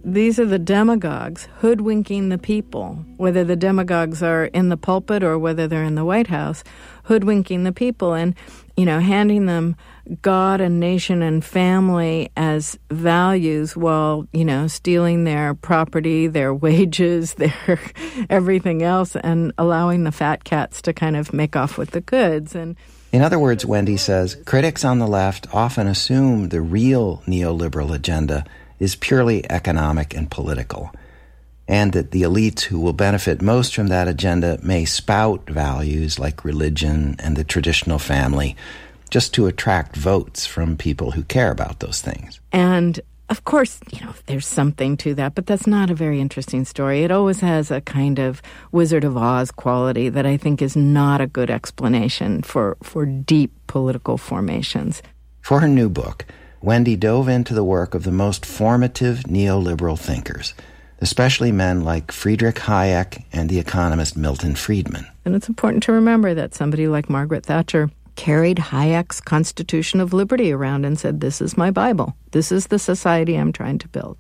these are the demagogues hoodwinking the people, whether the demagogues are in the pulpit or whether they're in the White House, hoodwinking the people and, handing them God and nation and family as values while, stealing their property, their wages, their everything else, and allowing the fat cats to kind of make off with the goods. And in other words, Wendy says, critics on the left often assume the real neoliberal agenda is purely economic and political, and that the elites who will benefit most from that agenda may spout values like religion and the traditional family just to attract votes from people who care about those things. And of course, there's something to that, but that's not a very interesting story. It always has a kind of Wizard of Oz quality that I think is not a good explanation for deep political formations. For her new book, Wendy dove into the work of the most formative neoliberal thinkers, especially men like Friedrich Hayek and the economist Milton Friedman. And it's important to remember that somebody like Margaret Thatcher carried Hayek's Constitution of Liberty around and said, this is my Bible. This is the society I'm trying to build.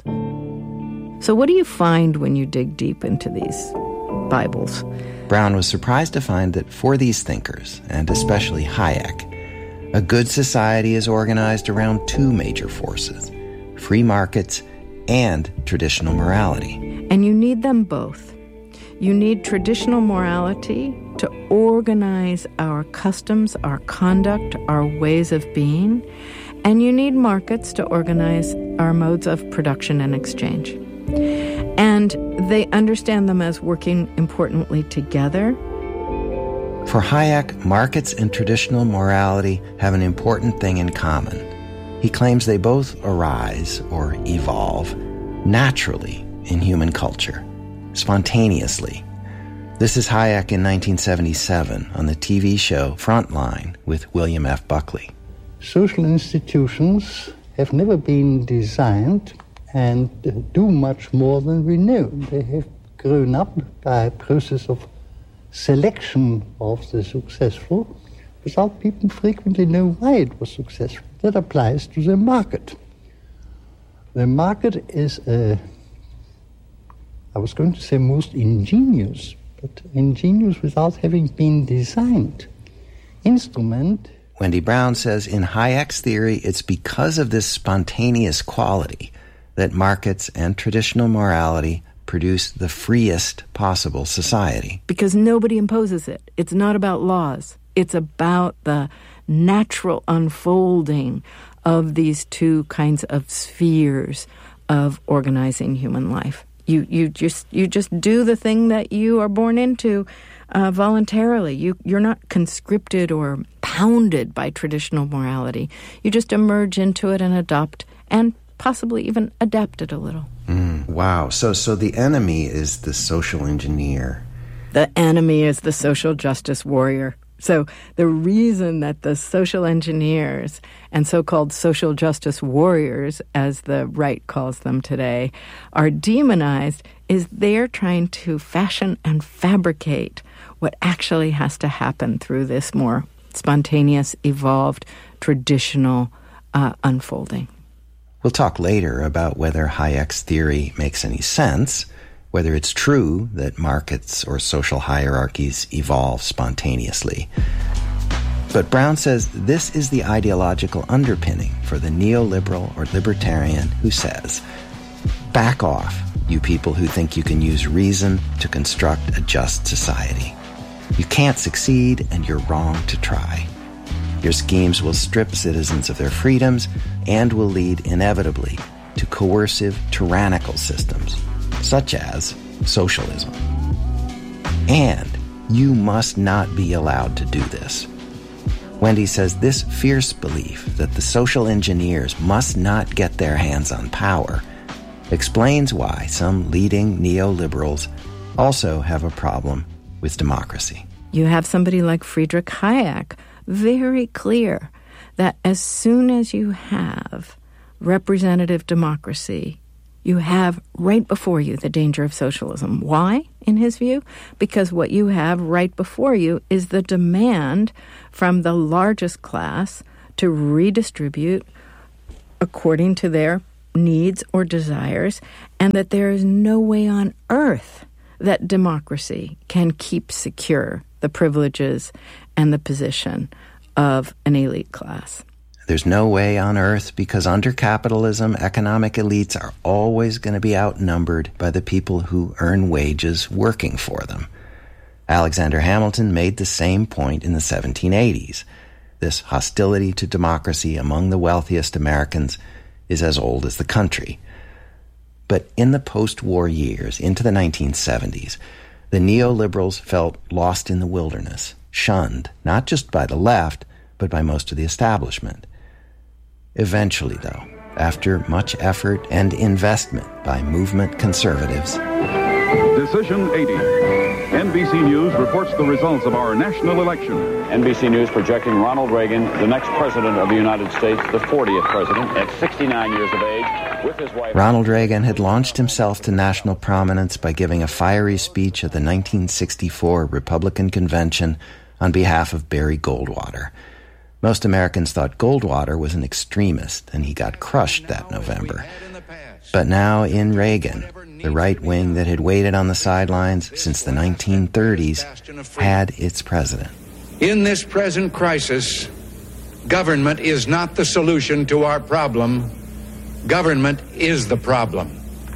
So what do you find when you dig deep into these Bibles? Brown was surprised to find that for these thinkers, and especially Hayek, a good society is organized around two major forces, free markets and traditional morality. And you need them both. You need traditional morality to organize our customs, our conduct, our ways of being, and you need markets to organize our modes of production and exchange. And they understand them as working importantly together. For Hayek, markets and traditional morality have an important thing in common. He claims they both arise, or evolve, naturally in human culture, spontaneously. This is Hayek in 1977 on the TV show Frontline with William F. Buckley. Social institutions have never been designed and do much more than renew. They have grown up by a process of selection of the successful without people frequently know why it was successful. That applies to the market. The market is I was going to say most ingenious, but ingenious without having been designed, instrument. Wendy Brown says in Hayek's theory, it's because of this spontaneous quality that markets and traditional morality produce the freest possible society. Because nobody imposes it. It's not about laws. It's about the natural unfolding of these two kinds of spheres of organizing human life. You just do the thing that you are born into voluntarily. You're not conscripted or pounded by traditional morality. You just emerge into it and adopt and possibly even adapt it a little. Wow. So the enemy is the social engineer. The enemy is the social justice warrior. So the reason that the social engineers and so-called social justice warriors, as the right calls them today, are demonized is they're trying to fashion and fabricate what actually has to happen through this more spontaneous, evolved, traditional unfolding. We'll talk later about whether Hayek's theory makes any sense, whether it's true that markets or social hierarchies evolve spontaneously. But Brown says this is the ideological underpinning for the neoliberal or libertarian who says, back off, you people who think you can use reason to construct a just society. You can't succeed, and you're wrong to try. Your schemes will strip citizens of their freedoms and will lead inevitably to coercive, tyrannical systems, such as socialism. And you must not be allowed to do this. Wendy says this fierce belief that the social engineers must not get their hands on power explains why some leading neoliberals also have a problem with democracy. You have somebody like Friedrich Hayek, very clear that as soon as you have representative democracy, you have right before you the danger of socialism. Why, in his view? Because what you have right before you is the demand from the largest class to redistribute according to their needs or desires, and that there is no way on earth that democracy can keep secure the privileges and the position of an elite class. There's no way on earth because under capitalism, economic elites are always going to be outnumbered by the people who earn wages working for them. Alexander Hamilton made the same point in the 1780s. This hostility to democracy among the wealthiest Americans is as old as the country. But in the post-war years, into the 1970s, the neoliberals felt lost in the wilderness, shunned, not just by the left, but by most of the establishment. Eventually, though, after much effort and investment by movement conservatives, Decision 80. NBC News reports the results of our national election. NBC News projecting Ronald Reagan, the next president of the United States, the 40th president, at 69 years of age, with his wife. Ronald Reagan had launched himself to national prominence by giving a fiery speech at the 1964 Republican Convention on behalf of Barry Goldwater. Most Americans thought Goldwater was an extremist, and he got crushed that November. But now in Reagan, the right wing that had waited on the sidelines since the 1930s had its president. In this present crisis, government is not the solution to our problem. Government is the problem.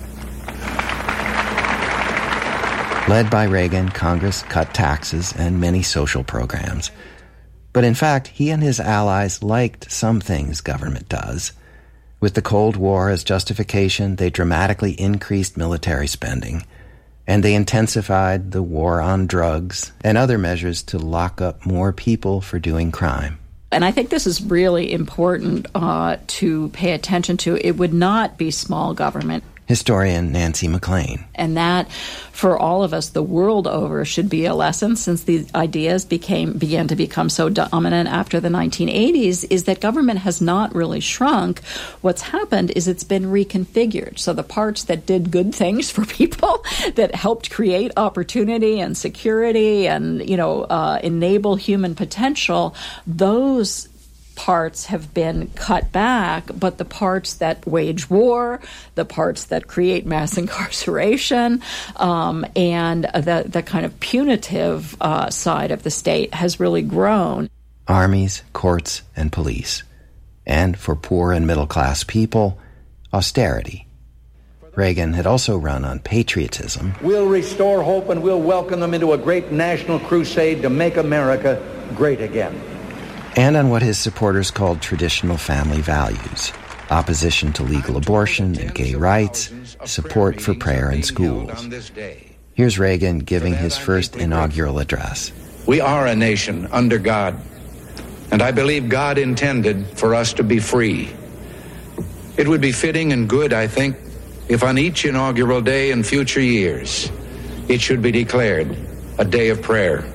Led by Reagan, Congress cut taxes and many social programs. But in fact, he and his allies liked some things government does. With the Cold War as justification, they dramatically increased military spending, and they intensified the war on drugs and other measures to lock up more people for doing crime. And I think this is really important to pay attention to. It would not be small government. Historian Nancy MacLean. And that, for all of us the world over, should be a lesson, since the ideas began to become so dominant after the 1980s, is that government has not really shrunk. What's happened is it's been reconfigured. So the parts that did good things for people, that helped create opportunity and security and, enable human potential, those parts have been cut back, but the parts that wage war, the parts that create mass incarceration, and the kind of punitive side of the state has really grown. Armies, courts, and police. And for poor and middle-class people, austerity. Reagan had also run on patriotism. We'll restore hope and we'll welcome them into a great national crusade to make America great again. And on what his supporters called traditional family values, opposition to legal abortion and gay rights, support for prayer in schools. Here's Reagan giving his first inaugural address. We are a nation under God, and I believe God intended for us to be free. It would be fitting and good, I think, if on each inaugural day in future years, it should be declared a day of prayer.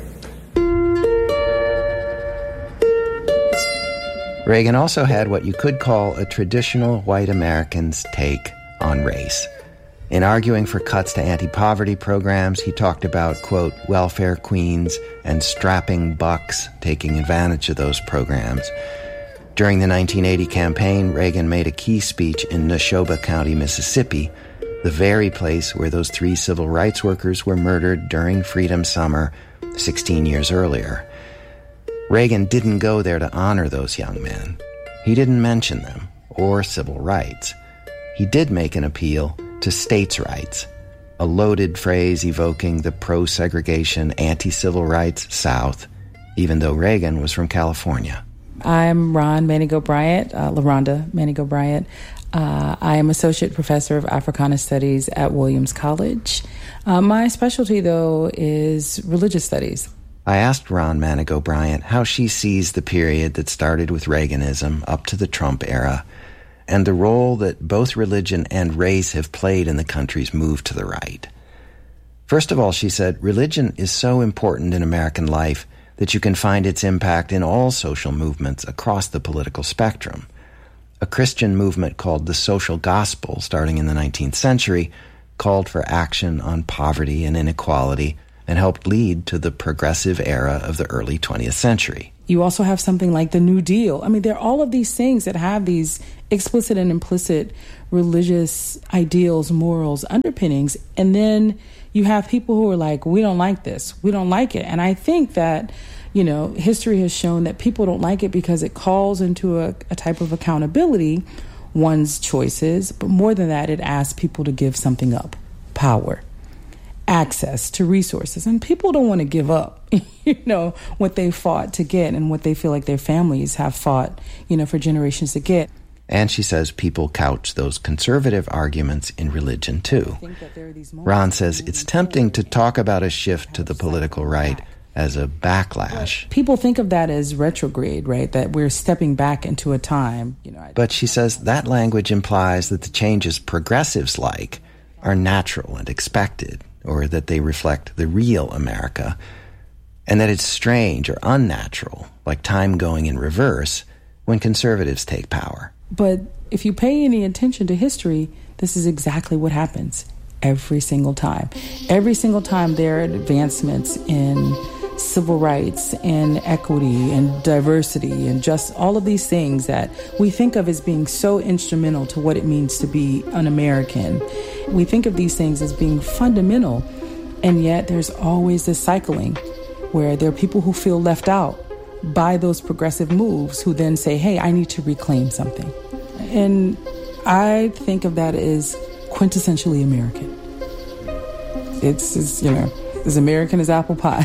Reagan also had what you could call a traditional white American's take on race. In arguing for cuts to anti-poverty programs, he talked about, quote, welfare queens and strapping bucks taking advantage of those programs. During the 1980 campaign, Reagan made a key speech in Neshoba County, Mississippi, the very place where those 3 civil rights workers were murdered during Freedom Summer 16 years earlier. Reagan didn't go there to honor those young men. He didn't mention them, or civil rights. He did make an appeal to states' rights, a loaded phrase evoking the pro-segregation, anti-civil rights South, even though Reagan was from California. I'm Ron Manigault-Bryant, LaRonda Manigault-Bryant. I am Associate Professor of Africana Studies at Williams College. My specialty, though, is religious studies. I asked Ron Manigault-Bryant how she sees the period that started with Reaganism up to the Trump era, and the role that both religion and race have played in the country's move to the right. First of all, she said, religion is so important in American life that you can find its impact in all social movements across the political spectrum. A Christian movement called the Social Gospel, starting in the 19th century, called for action on poverty and inequality and helped lead to the progressive era of the early 20th century. You also have something like the New Deal. I mean, there are all of these things that have these explicit and implicit religious ideals, morals, underpinnings. And then you have people who are like, we don't like this. We don't like it. And I think that, you know, history has shown that people don't like it because it calls into a type of accountability, one's choices. But more than that, it asks people to give something up. Power, access to resources. And people don't want to give up, you know, what they fought to get and what they feel like their families have fought, you know, for generations to get. And she says people couch those conservative arguments in religion, too. Ron says it's tempting to talk about a shift to the political right as a backlash. People think of that as retrograde, right? That we're stepping back into a time. You know. But she says that language implies that the changes progressives like are natural and expected, or that they reflect the real America, and that it's strange or unnatural, like time going in reverse, when conservatives take power. But if you pay any attention to history, this is exactly what happens every single time. Every single time there are advancements in civil rights and equity and diversity and just all of these things that we think of as being so instrumental to what it means to be an American. We think of these things as being fundamental, and yet there's always this cycling where there are people who feel left out by those progressive moves who then say, hey, I need to reclaim something. And I think of that as quintessentially American. It's you know, as American as apple pie.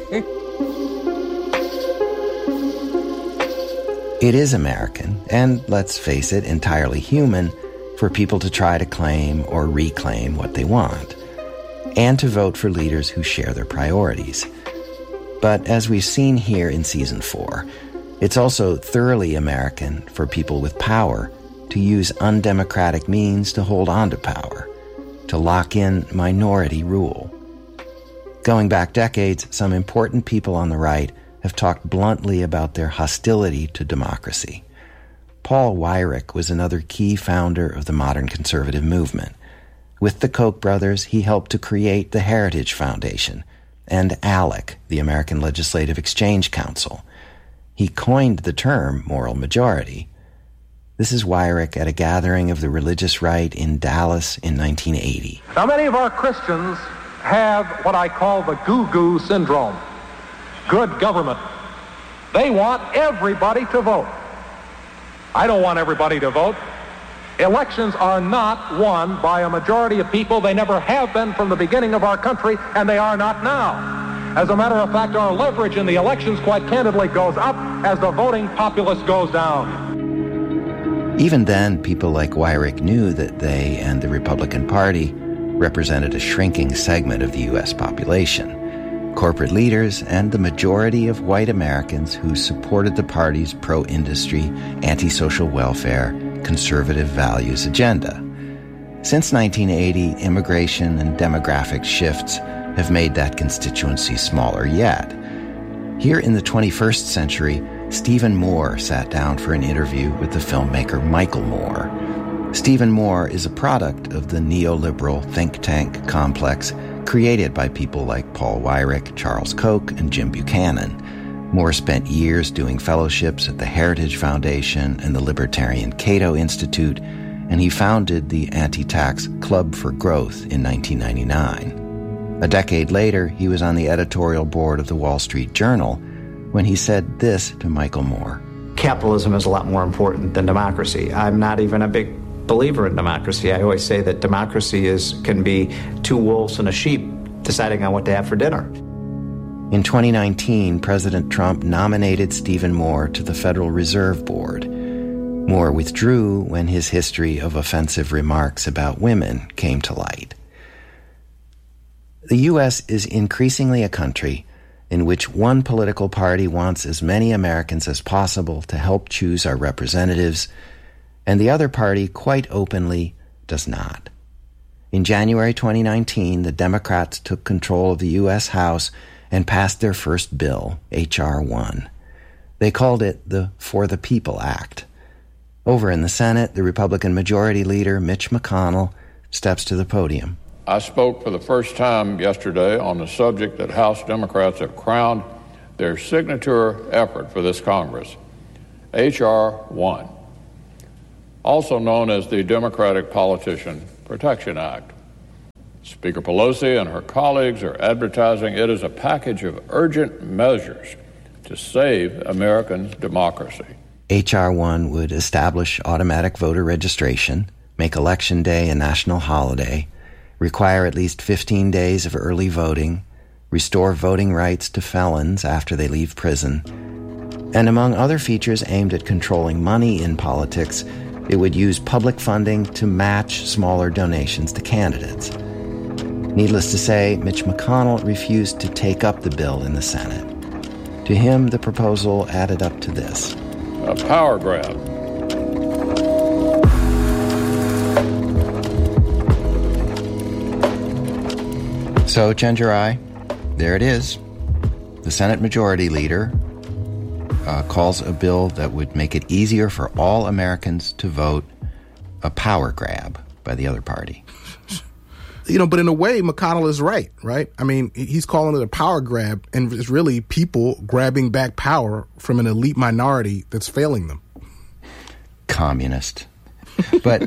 It is American, and let's face it, entirely human, for people to try to claim or reclaim what they want, and to vote for leaders who share their priorities. But as we've seen here in Season 4, it's also thoroughly American for people with power to use undemocratic means to hold on to power, to lock in minority rule. Going back decades, some important people on the right have talked bluntly about their hostility to democracy. Paul Weyrich was another key founder of the modern conservative movement. With the Koch brothers, he helped to create the Heritage Foundation and ALEC, the American Legislative Exchange Council. He coined the term moral majority. This is Weyrich at a gathering of the religious right in Dallas in 1980. Now, many of our Christians have what I call the goo-goo syndrome. Good government. They want everybody to vote. I don't want everybody to vote. Elections are not won by a majority of people. They never have been from the beginning of our country, and they are not now. As a matter of fact, our leverage in the elections, quite candidly, goes up as the voting populace goes down. Even then, people like Weyrich knew that they and the Republican Party represented a shrinking segment of the U.S. population. Corporate leaders and the majority of white Americans who supported the party's pro-industry, anti-social welfare, conservative values agenda. Since 1980, immigration and demographic shifts have made that constituency smaller yet. Here in the 21st century, Stephen Moore sat down for an interview with the filmmaker Michael Moore. Stephen Moore is a product of the neoliberal think tank complex created by people like Paul Weyrich, Charles Koch, and Jim Buchanan. Moore spent years doing fellowships at the Heritage Foundation and the Libertarian Cato Institute, and he founded the anti-tax Club for Growth in 1999. A decade later, he was on the editorial board of the Wall Street Journal when he said this to Michael Moore. Capitalism is a lot more important than democracy. I'm not even a big believer in democracy. I always say that democracy can be two wolves and a sheep deciding on what to have for dinner. In 2019, President Trump nominated Stephen Moore to the Federal Reserve Board. Moore withdrew when his history of offensive remarks about women came to light. The U.S. is increasingly a country in which one political party wants as many Americans as possible to help choose our representatives, and the other party quite openly does not. In January 2019, the Democrats took control of the U.S. House and passed their first bill, H.R. 1. They called it the For the People Act. Over in the Senate, the Republican Majority Leader, Mitch McConnell, steps to the podium. I spoke for the first time yesterday on the subject that House Democrats have crowned their signature effort for this Congress, H.R. 1, also known as the Democratic Politician Protection Act. Speaker Pelosi and her colleagues are advertising it as a package of urgent measures to save American democracy. H.R. 1 would establish automatic voter registration, make Election Day a national holiday, require at least 15 days of early voting, restore voting rights to felons after they leave prison, and among other features aimed at controlling money in politics, it would use public funding to match smaller donations to candidates. Needless to say, Mitch McConnell refused to take up the bill in the Senate. To him, the proposal added up to this: a power grab. So, Chenjerai, there it is. The Senate Majority Leader calls a bill that would make it easier for all Americans to vote a power grab by the other party. But in a way, McConnell is right? I mean, he's calling it a power grab, and it's really people grabbing back power from an elite minority that's failing them. Communist. But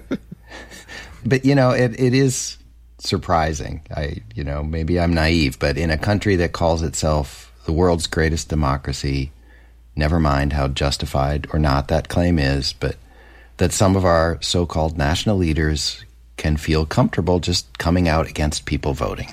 it is surprising. Maybe I'm naive, but in a country that calls itself the world's greatest democracy, never mind how justified or not that claim is, but that some of our so-called national leaders can feel comfortable just coming out against people voting.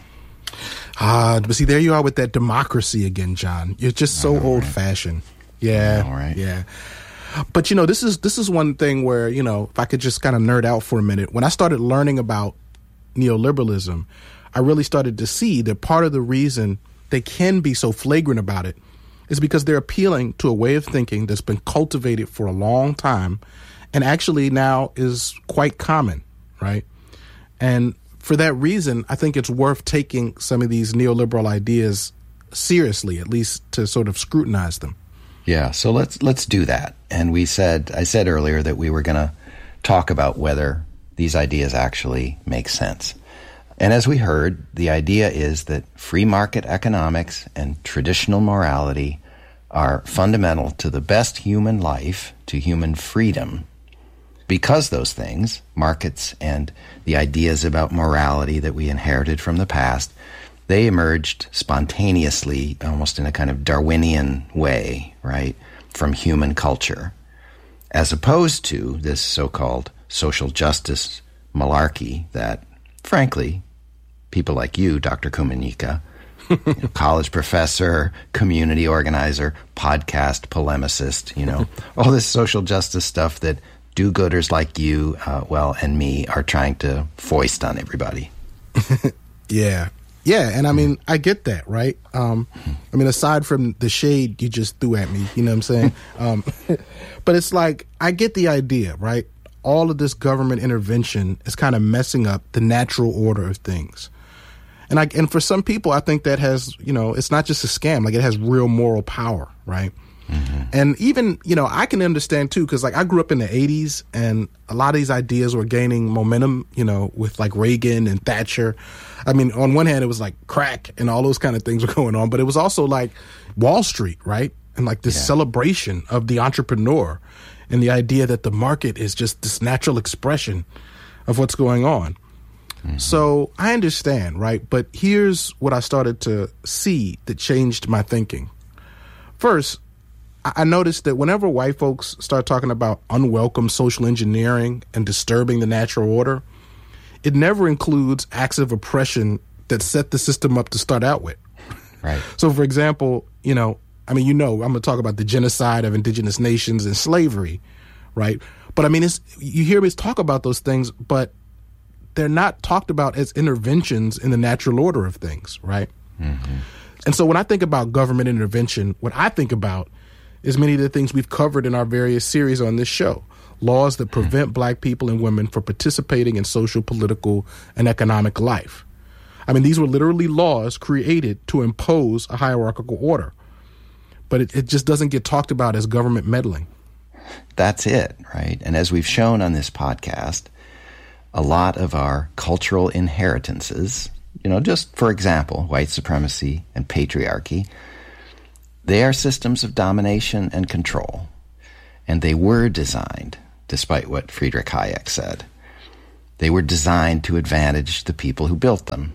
But see, there you are with that democracy again, John. You're just so old-fashioned. Yeah, right? Yeah. But, this is one thing where, if I could just kind of nerd out for a minute. When I started learning about neoliberalism, I really started to see that part of the reason they can be so flagrant about it is because they're appealing to a way of thinking that's been cultivated for a long time and actually now is quite common, right? And for that reason, I think it's worth taking some of these neoliberal ideas seriously, at least to sort of scrutinize them. Yeah, so let's do that. And I said earlier that we were going to talk about whether these ideas actually make sense. And as we heard, the idea is that free market economics and traditional morality are fundamental to the best human life, to human freedom. Because those things, markets and the ideas about morality that we inherited from the past, they emerged spontaneously, almost in a kind of Darwinian way, right, from human culture, as opposed to this so-called social justice malarkey that, frankly, people like you, Dr. Kumanika, college professor, community organizer, podcast polemicist, all this social justice stuff that do-gooders like you, and me are trying to foist on everybody. Yeah. Yeah, and I mean, I get that, right? Aside from the shade you just threw at me, you know what I'm saying? But it's like, I get the idea, right? All of this government intervention is kind of messing up the natural order of things. And for some people, I think that has, it's not just a scam, like it has real moral power, right? Mm-hmm. And even, I can understand too, because I grew up in the 80s and a lot of these ideas were gaining momentum, with like Reagan and Thatcher. I mean, on one hand, it was like crack and all those kind of things were going on, but it was also like Wall Street, right? And like this celebration of the entrepreneur and the idea that the market is just this natural expression of what's going on. Mm-hmm. So I understand, right? But here's what I started to see that changed my thinking. First, I noticed that whenever white folks start talking about unwelcome social engineering and disturbing the natural order, it never includes acts of oppression that set the system up to start out with. Right. So, for example, I'm going to talk about the genocide of indigenous nations and slavery, right? But you hear me talk about those things, but they're not talked about as interventions in the natural order of things, right? Mm-hmm. And so when I think about government intervention, what I think about is many of the things we've covered in our various series on this show. Laws that prevent black people and women from participating in social, political, and economic life. These were literally laws created to impose a hierarchical order. But it just doesn't get talked about as government meddling. That's it, right? And as we've shown on this podcast, a lot of our cultural inheritances, just for example, white supremacy and patriarchy, they are systems of domination and control. And they were designed, despite what Friedrich Hayek said, they were designed to advantage the people who built them.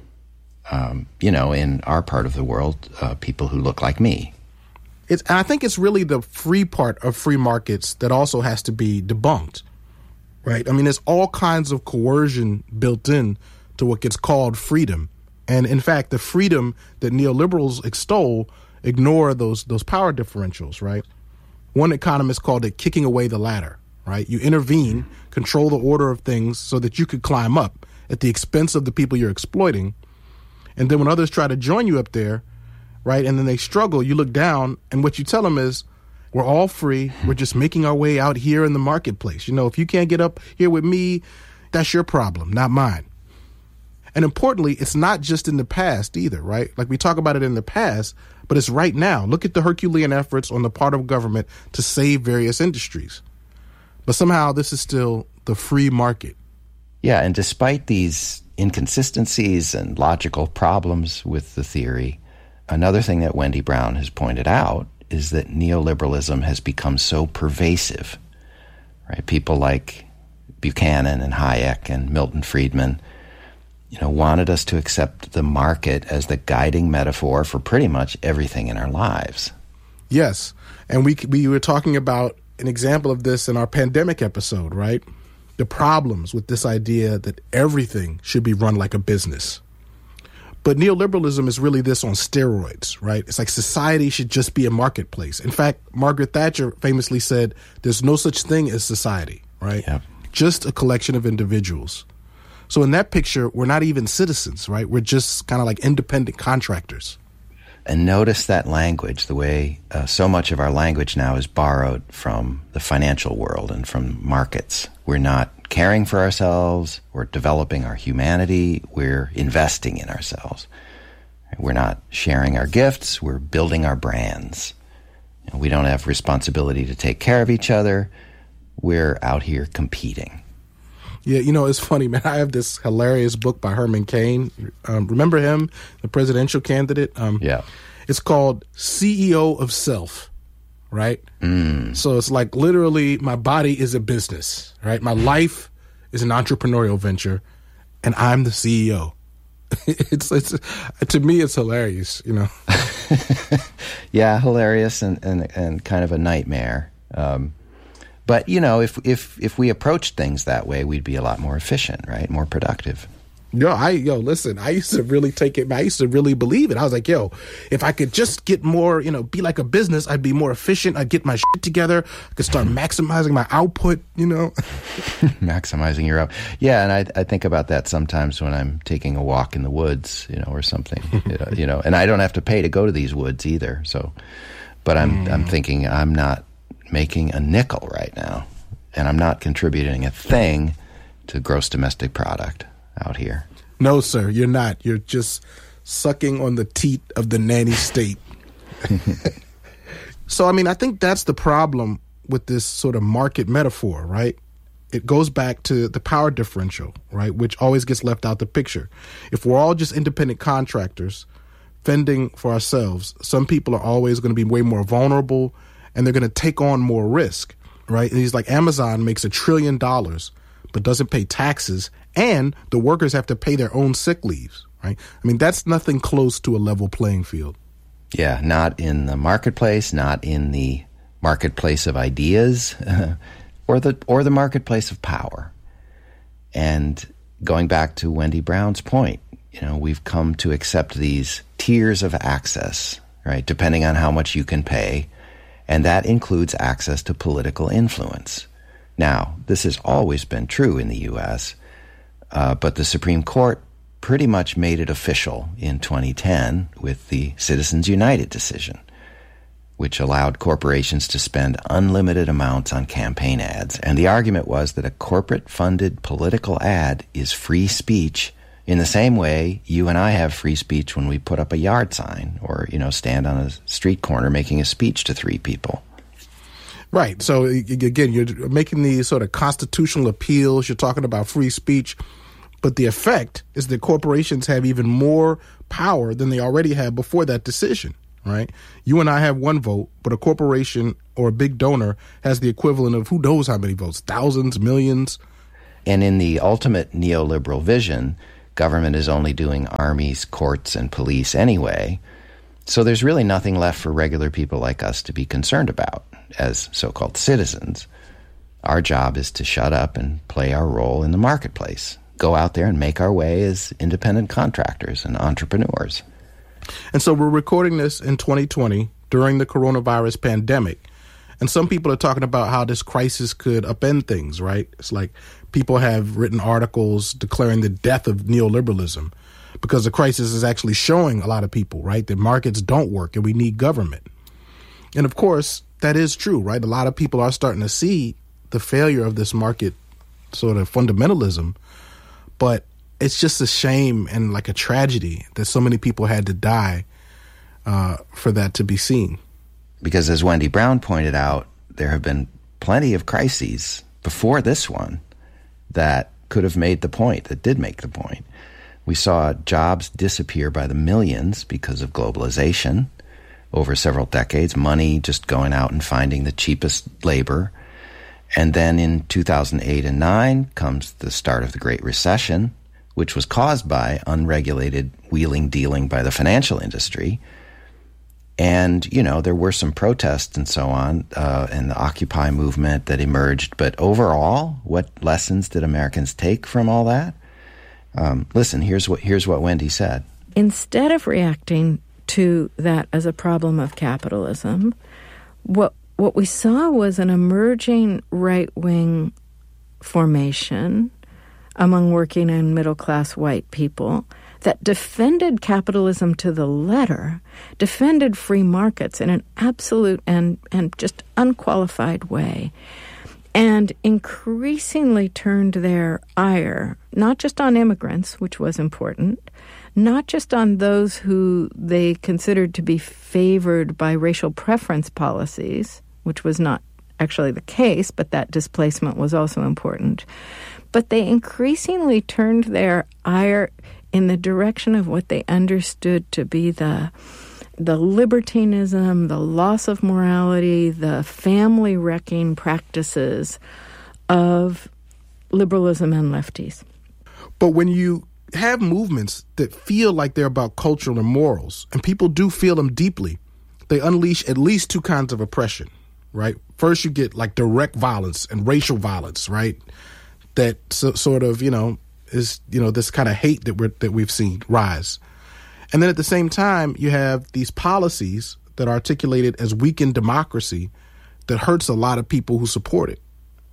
In our part of the world, people who look like me. And I think it's really the free part of free markets that also has to be debunked, right? I mean, there's all kinds of coercion built in to what gets called freedom. And in fact, the freedom that neoliberals extol ignore those power differentials, right? One economist called it kicking away the ladder, right? You intervene, control the order of things so that you could climb up at the expense of the people you're exploiting. And then when others try to join you up there, right, and then they struggle, you look down, and what you tell them is, we're all free. We're just making our way out here in the marketplace. If you can't get up here with me, that's your problem, not mine. And importantly, it's not just in the past either, right? Like we talk about it in the past, but it's right now. Look at the Herculean efforts on the part of government to save various industries. But somehow this is still the free market. Yeah, and despite these inconsistencies and logical problems with the theory, another thing that Wendy Brown has pointed out is that neoliberalism has become so pervasive, right? People like Buchanan and Hayek and Milton Friedman, wanted us to accept the market as the guiding metaphor for pretty much everything in our lives. Yes, and we were talking about an example of this in our pandemic episode, right? The problems with this idea that everything should be run like a business. But neoliberalism is really this on steroids, right? It's like society should just be a marketplace. In fact, Margaret Thatcher famously said, there's no such thing as society, right? Yep. Just a collection of individuals. So in that picture, we're not even citizens, right? We're just kind of like independent contractors. And notice that language, the way so much of our language now is borrowed from the financial world and from markets. We're not caring for ourselves. We're developing our humanity. We're investing in ourselves. We're not sharing our gifts. We're building our brands. We don't have responsibility to take care of each other. We're out here competing. Yeah, it's funny, man. I have this hilarious book by Herman Cain. Remember him, the presidential candidate? Yeah. It's called CEO of Self, right? So it's like literally my body is a business, right? My life is an entrepreneurial venture, and I'm the CEO. It's to me, it's hilarious, Yeah, hilarious and kind of a nightmare. But, if we approached things that way, we'd be a lot more efficient, right? More productive. Listen, I used to really take it. I used to really believe it. I was like, if I could just get more, be like a business, I'd be more efficient. I'd get my shit together. I could start maximizing my output, Maximizing your output. Yeah, and I think about that sometimes when I'm taking a walk in the woods, or something, and I don't have to pay to go to these woods either. So, but I'm thinking I'm not making a nickel right now, and I'm not contributing a thing to gross domestic product out here. No, sir, you're not. You're just sucking on the teat of the nanny state. So, I think that's the problem with this sort of market metaphor, right? It goes back to the power differential, right, which always gets left out the picture. If we're all just independent contractors fending for ourselves, some people are always going to be way more vulnerable, and they're going to take on more risk, right? And he's like, Amazon makes $1 trillion, but doesn't pay taxes, and the workers have to pay their own sick leaves, right? That's nothing close to a level playing field. Yeah, not in the marketplace, not in the marketplace of ideas, or the marketplace of power. And going back to Wendy Brown's point, we've come to accept these tiers of access, right, depending on how much you can pay. And that includes access to political influence. Now, this has always been true in the U.S., but the Supreme Court pretty much made it official in 2010 with the Citizens United decision, which allowed corporations to spend unlimited amounts on campaign ads. And the argument was that a corporate-funded political ad is free speech in the same way you and I have free speech when we put up a yard sign or, stand on a street corner making a speech to 3 people. Right. So, again, you're making these sort of constitutional appeals. You're talking about free speech. But the effect is that corporations have even more power than they already had before that decision, right? You and I have one vote, but a corporation or a big donor has the equivalent of who knows how many votes, thousands, millions. And in the ultimate neoliberal vision, government is only doing armies, courts, and police anyway. So there's really nothing left for regular people like us to be concerned about as so-called citizens. Our job is to shut up and play our role in the marketplace, go out there and make our way as independent contractors and entrepreneurs. And so we're recording this in 2020 during the coronavirus pandemic. And some people are talking about how this crisis could upend things, right? It's like people have written articles declaring the death of neoliberalism because the crisis is actually showing a lot of people, right, that markets don't work and we need government. And of course, that is true, right? A lot of people are starting to see the failure of this market sort of fundamentalism. But it's just a shame and like a tragedy that so many people had to die for that to be seen. Because as Wendy Brown pointed out, there have been plenty of crises before this one that could have made the point, that did make the point. We saw jobs disappear by the millions because of globalization over several decades, money just going out and finding the cheapest labor. And then in 2008 and 9 comes the start of the Great Recession, which was caused by unregulated wheeling dealing by the financial industry. And, you know, there were some protests and so on, and the Occupy movement that emerged. But overall, what lessons did Americans take from all that? Listen, here's what Wendy said. Instead of reacting to that as a problem of capitalism, what we saw was an emerging right-wing formation among working and middle-class white people that defended capitalism to the letter, defended free markets in an absolute and just unqualified way, and increasingly turned their ire not just on immigrants, which was important, not just on those who they considered to be favored by racial preference policies, which was not actually the case, but that displacement was also important. But they increasingly turned their ire in the direction of what they understood to be the libertinism, the loss of morality, the family-wrecking practices of liberalism and lefties. But when you have movements that feel like they're about culture and morals, and people do feel them deeply, they unleash at least two kinds of oppression, right? First, you get like direct violence and racial violence, right? That sort of, is, this kind of hate that we've seen rise. And then at the same time, you have these policies that are articulated as weakened democracy that hurts a lot of people who support it.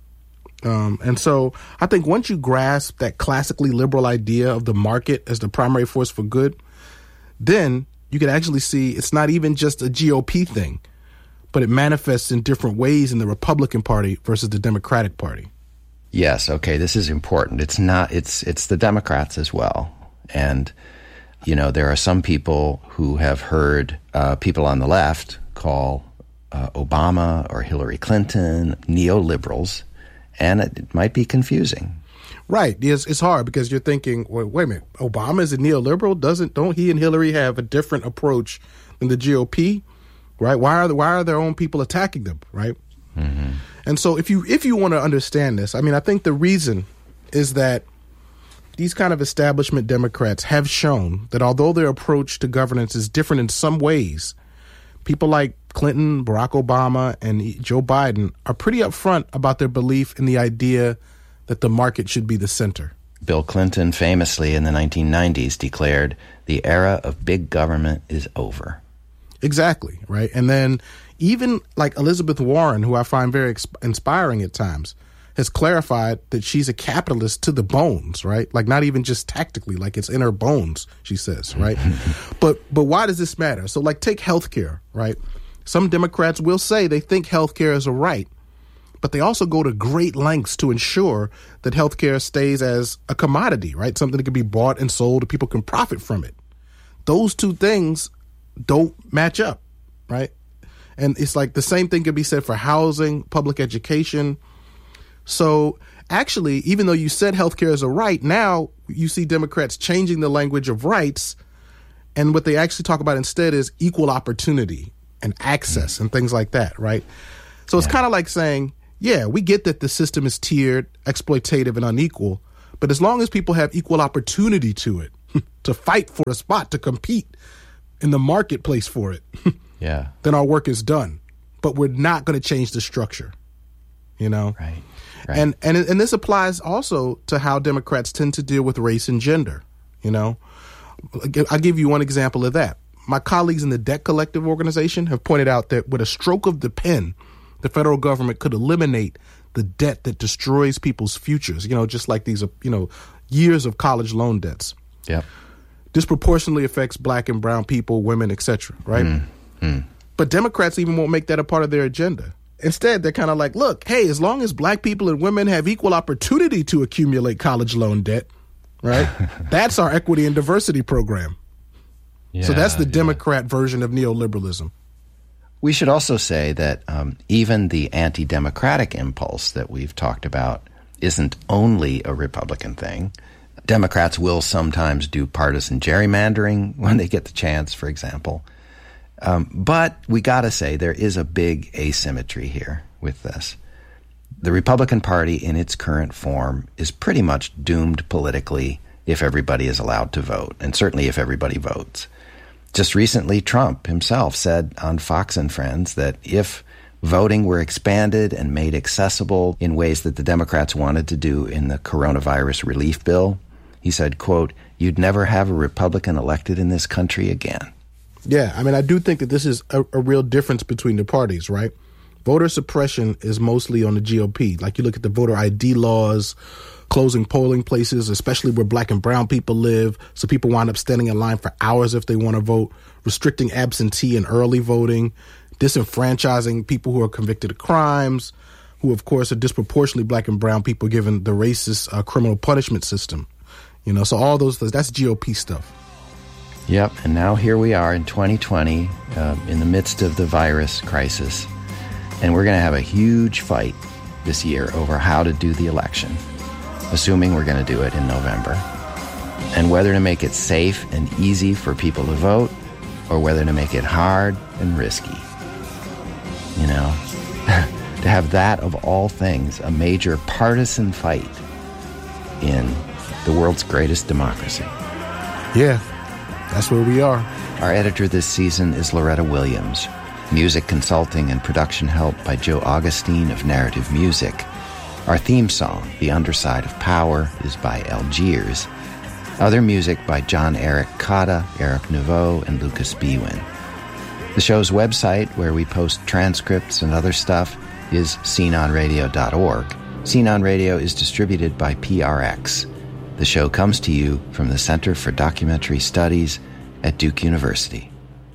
And so I think once you grasp that classically liberal idea of the market as the primary force for good, then you can actually see it's not even just a GOP thing, but it manifests in different ways in the Republican Party versus the Democratic Party. Yes, okay, this is important. It's the Democrats as well. And, there are some people who have heard people on the left call Obama or Hillary Clinton neoliberals, and it might be confusing. Right. It's hard because you're thinking, wait a minute, Obama is a neoliberal? Don't he and Hillary have a different approach than the GOP? Right? Why are their own people attacking them? Right? Mm-hmm. And so if you want to understand this, I think the reason is that these kind of establishment Democrats have shown that although their approach to governance is different in some ways, people like Clinton, Barack Obama, and Joe Biden are pretty upfront about their belief in the idea that the market should be the center. Bill Clinton famously in the 1990s declared, "The era of big government is over." Exactly, right? And then even like Elizabeth Warren, who I find very inspiring at times, has clarified that she's a capitalist to the bones, right? Like not even just tactically, like it's in her bones, she says, right? But why does this matter? So like take healthcare, right? Some Democrats will say they think healthcare is a right, but they also go to great lengths to ensure that healthcare stays as a commodity, right? Something that can be bought and sold and people can profit from it. Those two things don't match up, right? And it's like the same thing could be said for housing, public education. So actually, even though you said healthcare is a right, now you see Democrats changing the language of rights. And what they actually talk about instead is equal opportunity and access and things like that, right? So it's kind of like saying, yeah, we get that the system is tiered, exploitative, and unequal, but as long as people have equal opportunity to it, to fight for a spot, to compete in the marketplace for it, then our work is done. But we're not going to change the structure, you know? Right. And this applies also to how Democrats tend to deal with race and gender, you know? I'll give you one example of that. My colleagues in the Debt Collective organization have pointed out that with a stroke of the pen, the federal government could eliminate the debt that destroys people's futures, you know, just like these, you know, years of college loan debts. Yep. Disproportionately affects black and brown people, women, etc., right? But Democrats even won't make that a part of their agenda. Instead, they're kind of like, look, hey, as long as black people and women have equal opportunity to accumulate college loan debt, right? That's our equity and diversity program. So that's the Democrat version of neoliberalism. We should also say that even the anti-democratic impulse that we've talked about isn't only a Republican thing. Democrats will sometimes do partisan gerrymandering when they get the chance, for example. But we got to say there is a big asymmetry here with this. The Republican Party in its current form is pretty much doomed politically if everybody is allowed to vote, and certainly if everybody votes. Just recently, Trump himself said on Fox and Friends that if voting were expanded and made accessible in ways that the Democrats wanted to do in the coronavirus relief bill, he said, quote, "You'd never have a Republican elected in this country again." Yeah, I mean, I do think that this is a real difference between the parties, right? Voter suppression is mostly on the GOP. Like you look at the voter ID laws, closing polling places, especially where black and brown people live, so people wind up standing in line for hours if they want to vote, restricting absentee and early voting, disenfranchising people who are convicted of crimes, who, of course, are disproportionately black and brown people given the racist criminal punishment system. You know, so all those, that's GOP stuff. Yep, and now here we are in 2020 in the midst of the virus crisis, and we're going to have a huge fight this year over how to do the election, assuming we're going to do it in November, and whether to make it safe and easy for people to vote or whether to make it hard and risky. You know, to have that, of all things, a major partisan fight in the world's greatest democracy. Yeah, that's where we are. Our editor this season is Loretta Williams. Music consulting and production help by Joe Augustine of Narrative Music. Our theme song, The Underside of Power, is by Algiers. Other music by John Eric Cotta, Eric Nouveau, and Lucas Bwin. The show's website, where we post transcripts and other stuff, is scenonradio.org. Scene on Radio is distributed by PRX. The show comes to you from the Center for Documentary Studies at Duke University.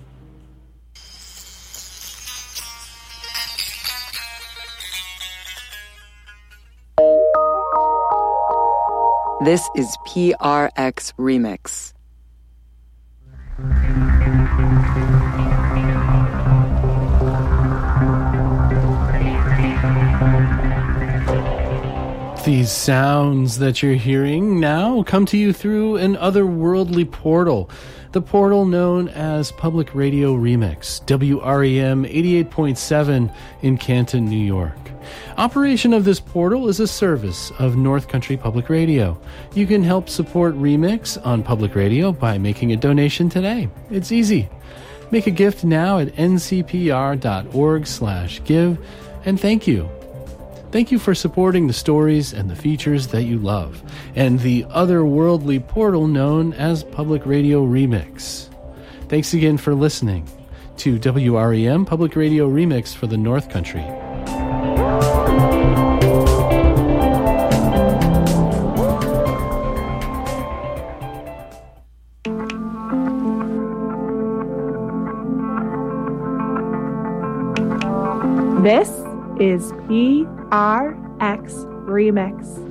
This is PRX Remix. These sounds that you're hearing now come to you through an otherworldly portal. The portal known as Public Radio Remix, WREM 88.7 in Canton, New York. Operation of this portal is a service of North Country Public Radio. You can help support Remix on public radio by making a donation today. It's easy. Make a gift now at ncpr.org/give, and thank you. Thank you for supporting the stories and the features that you love, and the otherworldly portal known as Public Radio Remix. Thanks again for listening to WREM Public Radio Remix for the North Country. This is PRX Remix.